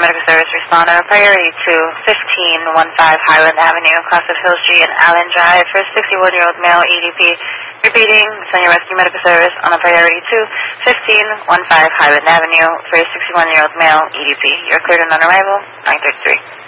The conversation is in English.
Medical Service responder, priority to 1515 Highland Avenue, Classic Hill Street and Allen Drive for a 61-year-old male EDP. Repeating, Senior Rescue Medical Service on a priority to 1515 Highland Avenue for a 61-year-old male EDP. You're cleared on arrival, 933.